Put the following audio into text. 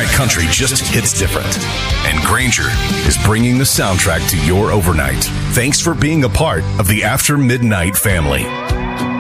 that country just hits different. And Granger is bringing the soundtrack to your overnight. Thanks for being a part of the After Midnight family.